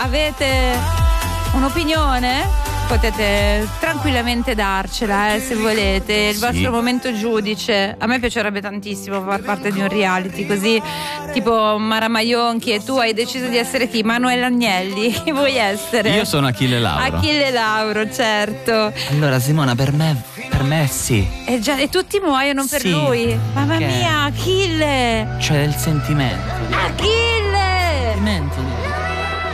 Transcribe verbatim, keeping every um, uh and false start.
avete un'opinione? Potete tranquillamente darcela, eh, se volete, il Sì. vostro momento giudice. A me piacerebbe tantissimo far parte di un reality così, tipo Mara Maionchi, e tu hai deciso di essere chi? Manuel Agnelli, chi vuoi essere? Io sono Achille Lauro. Achille Lauro, certo. Allora Simona, per me, per me sì. E, già, e tutti muoiono per Sì. lui. Mamma Che? mia, Achille! Cioè il sentimento. Achille! Il sentimento di